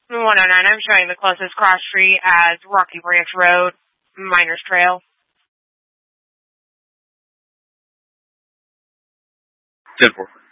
109, I'm showing the closest cross street as Rocky Branch Road, Miners Trail. 10-4.